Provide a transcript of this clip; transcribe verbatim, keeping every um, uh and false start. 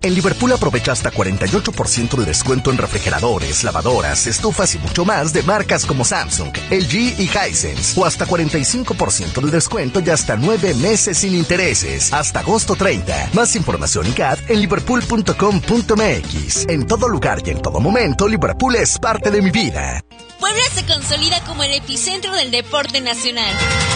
En Liverpool aprovecha hasta cuarenta y ocho por ciento de descuento en refrigeradores, lavadoras, estufas y mucho más de marcas como Samsung, L G y Hisense. O hasta cuarenta y cinco por ciento de descuento y hasta nueve meses sin intereses. Hasta agosto treinta. Más información y C A D en liverpool punto com punto m x. En todo lugar y en todo momento, Liverpool es parte de mi vida. Puebla se consolida como el epicentro del deporte nacional.